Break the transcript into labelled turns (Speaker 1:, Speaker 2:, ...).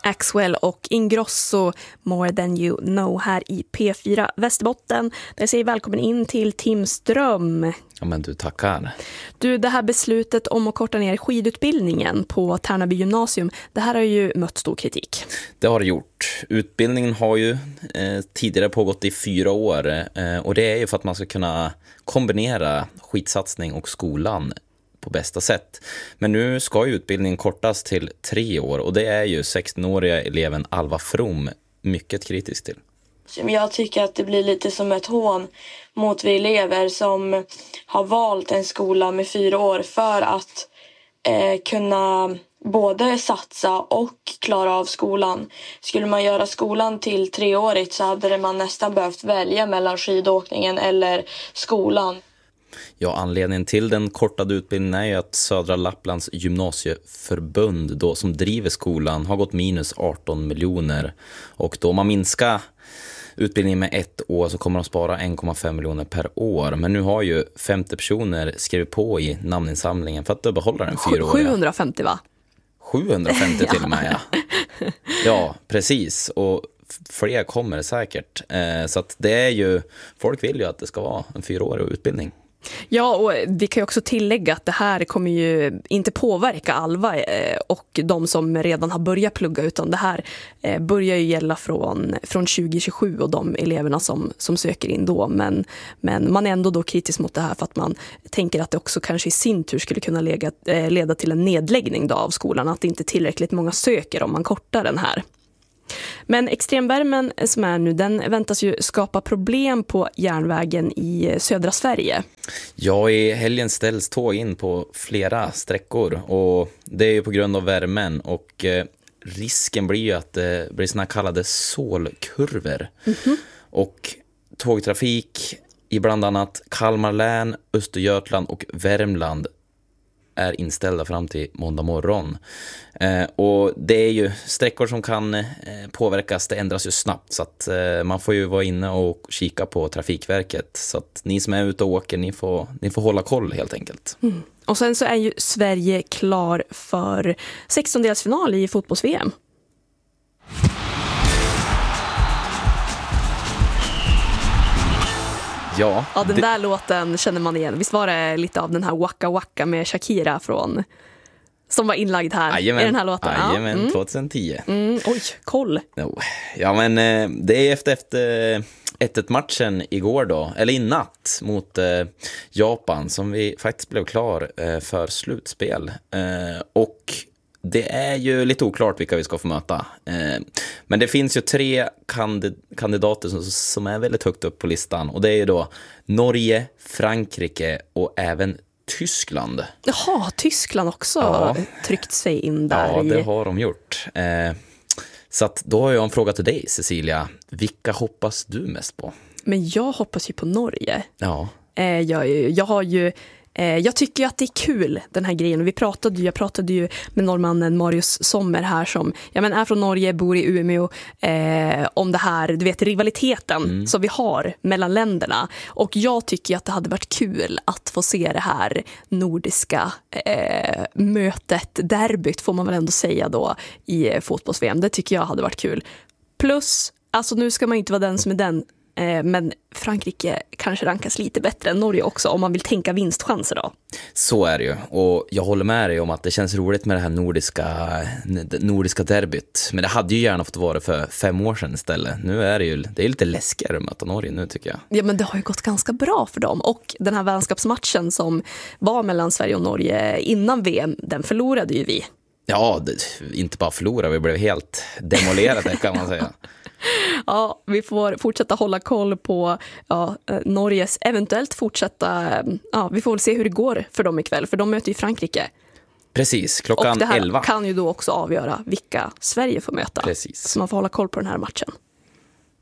Speaker 1: Axwell och Ingrosso, More Than You Know, här i P4 Västerbotten. Där säger välkommen in till Tim Ström.
Speaker 2: Ja, men du, tackar.
Speaker 1: Du, det här beslutet om att korta ner skidutbildningen på Tärnaby gymnasium, det här har ju mött stor kritik.
Speaker 2: Det har det gjort. Utbildningen har ju tidigare pågått i 4 år och det är ju för att man ska kunna kombinera skidsatsning och skolan på bästa sätt. Men nu ska ju utbildningen kortas till 3 år och det är ju 16-åriga eleven Alva From mycket kritisk till.
Speaker 3: Jag tycker att det blir lite som ett hån mot vi elever som har valt en skola med 4 år för att kunna både satsa och klara av skolan. Skulle man göra skolan till 3-årigt så hade man nästan behövt välja mellan skidåkningen eller skolan.
Speaker 2: Ja, anledningen till den kortade utbildningen är ju att Södra Lapplands gymnasieförbund då, som driver skolan, har gått minus 18 miljoner. Och då man minskar utbildningen med 1 år så kommer de spara 1,5 miljoner per år. Men nu har ju 50 personer skrivit på i namninsamlingen för att behålla den 4-åriga.
Speaker 1: 750 va?
Speaker 2: 750 till och med, ja. Ja, precis. Och fler kommer säkert. Så att det är ju, folk vill ju att det ska vara en 4-årig utbildning.
Speaker 1: Ja, och vi kan ju också tillägga att det här kommer ju inte påverka Alva och de som redan har börjat plugga, utan det här börjar ju gälla från 2027 och de eleverna som söker in då. Men man är ändå då kritisk mot det här för att man tänker att det också kanske i sin tur skulle kunna leda till en nedläggning då av skolan, att det inte tillräckligt många söker om man kortar den här. Men extremvärmen som är nu, den väntas ju skapa problem på järnvägen i södra Sverige. Ja,
Speaker 2: i helgen ställs tåg in på flera sträckor och det är ju på grund av värmen och risken blir ju att det blir såna kallade sålkurvor. Och tågtrafik i bland annat Kalmar län, Östergötland och Värmland är inställda fram till måndag morgon. Och det är ju sträckor som kan påverkas, det ändras ju snabbt, så att man får ju vara inne och kika på Trafikverket, så att ni som är ute och åker, ni får hålla koll helt enkelt.
Speaker 1: Och sen så är ju Sverige klar för 16-delsfinal i fotbolls-VM. Ja, den där låten känner man igen. Visst var det lite av den här Waka Waka med Shakira som var inlagd här i den här låten?
Speaker 2: Jajamän, 2010.
Speaker 1: Oj, koll.
Speaker 2: Ja, men det är efter 1-1-matchen igår då, eller i natt mot Japan, som vi faktiskt blev klar för slutspel. Och det är ju lite oklart vilka vi ska få möta. Men det finns ju 3 kandidater som är väldigt högt upp på listan. Och det är ju då Norge, Frankrike och även Tyskland.
Speaker 1: Jaha, Tyskland också tryckt sig in där.
Speaker 2: Ja, det har de gjort. Så att då har jag en fråga till dig, Cecilia. Vilka hoppas du mest på? Men
Speaker 1: jag hoppas ju på Norge.
Speaker 2: Ja.
Speaker 1: Jag tycker ju att det är kul, den här grejen. Och jag pratade ju med norrmannen Marius Sommer här som är från Norge, bor i Umeå, om det här, du vet, rivaliteten som vi har mellan länderna. Och jag tycker att det hade varit kul att få se det här nordiska mötet, derbyt får man väl ändå säga då, i fotbolls-VM. Det tycker jag hade varit kul. Plus, alltså nu ska man inte vara den som är den, men Frankrike kanske rankas lite bättre än Norge också, om man vill tänka vinstchanser då.
Speaker 2: Så är det ju, och jag håller med dig om att det känns roligt med det här nordiska derbyt. Men det hade ju gärna fått vara för 5 år sedan istället. Nu är det är lite läskigare att möta Norge nu, tycker jag.
Speaker 1: Ja, men det har ju gått ganska bra för dem. Och den här vänskapsmatchen som var mellan Sverige och Norge innan VM, den förlorade ju vi.
Speaker 2: Ja, inte bara förlora, vi blev helt demolerade kan man säga.
Speaker 1: Ja, vi får fortsätta hålla koll på Norges eventuellt fortsätta. Ja, vi får väl se hur det går för dem ikväll, för de möter ju Frankrike.
Speaker 2: Precis, klockan 11.
Speaker 1: Och det här kan ju då också avgöra vilka Sverige får möta.
Speaker 2: Precis.
Speaker 1: Så man får hålla koll på den här matchen.